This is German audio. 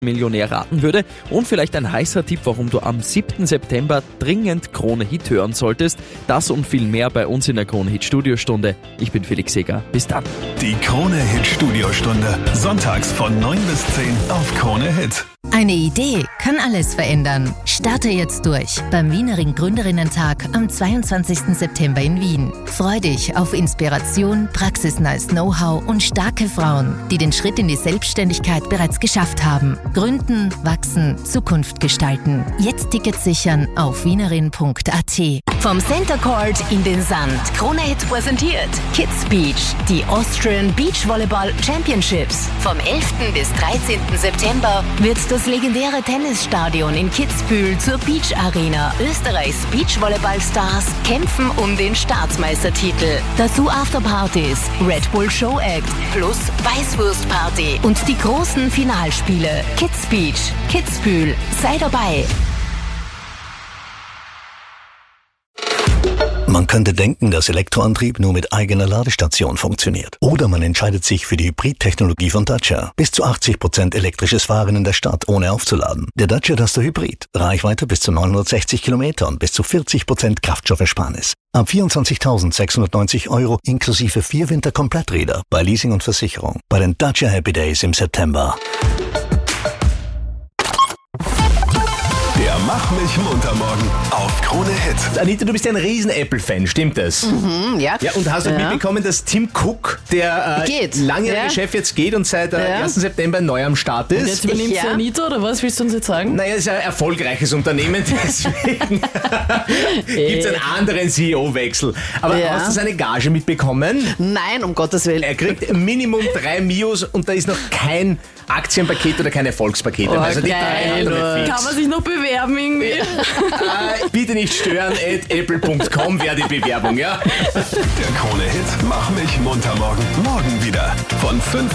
Millionär raten würde und vielleicht ein heißer Tipp, warum du am 7. September dringend Krone-Hit hören solltest. Das und viel mehr bei uns in der Krone-Hit-Studiostunde. Ich bin Felix Seger. Bis dann. Die Krone-Hit-Studiostunde. Sonntags von 9 bis 10 auf Krone-Hit. Eine Idee kann alles verändern. Starte jetzt durch beim Wienering Gründerinnentag am 22. September in Wien. Freu dich auf Inspiration, praxisnahes Know-how und starke Frauen, die den Schritt in die Selbstständigkeit bereits geschafft haben. Gründen, wachsen, Zukunft gestalten. Jetzt Tickets sichern auf wienerin.at. Vom Center Court in den Sand. Krone-Hit präsentiert Kids Beach, die Austrian Beach Volleyball Championships. Vom 11. bis 13. September wird das legendäre Tennisstadion in Kitzbühel zur Beach Arena. Österreichs Beachvolleyball-Stars kämpfen um den Staatsmeistertitel. Dazu Afterpartys, Red Bull Show Act plus Weißwurstparty und die großen Finalspiele. Kids Beach, Kitzbühel, sei dabei. Man könnte denken, dass Elektroantrieb nur mit eigener Ladestation funktioniert. Oder man entscheidet sich für die Hybrid-Technologie von Dacia. Bis zu 80% elektrisches Fahren in der Stadt, ohne aufzuladen. Der Dacia Duster Hybrid. Reichweite bis zu 960 Kilometer und bis zu 40% Kraftstoffersparnis. Ab 24.690 € inklusive 4 Winterkompletträder bei Leasing und Versicherung. Bei den Dacia Happy Days im September. Der Mach mich munter morgen auf Krone-Hit. Anita, du bist ja ein riesen Apple-Fan, stimmt das? Ja. Ja, und hast du mitbekommen, dass Tim Cook, der langjährige Chef, jetzt geht und seit 1. September neu am Start ist? Jetzt übernimmt sie Anita, oder was willst du uns jetzt sagen? Naja, es ist ein erfolgreiches Unternehmen, deswegen gibt es einen anderen CEO-Wechsel. Aber hast du seine Gage mitbekommen? Nein, um Gottes Willen. Er kriegt Minimum 3 Mios und da ist noch kein Aktienpaket oder kein Erfolgspaket. Also die 3 andere fix. Kann man sich noch bewerben irgendwie? Bitte nicht stören, @apple.com wäre die Bewerbung, ja? Der Krone-Hit Mach mich munter morgen. Morgen wieder von 5